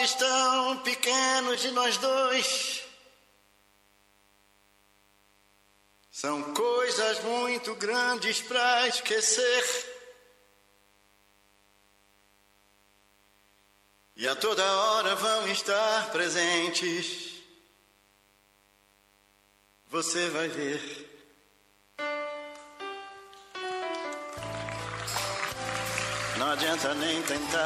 amores tão pequenos de nós dois são coisas muito grandes pra esquecer. E a toda hora vão estar presentes. Você vai ver. Não adianta nem tentar.